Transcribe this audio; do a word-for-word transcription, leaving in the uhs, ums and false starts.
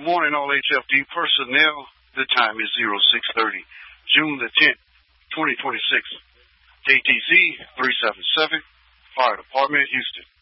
morning, all H F D personnel. The time is zero six thirty, June the tenth, twenty twenty-six. K T Z three seven seven, Fire Department, Houston.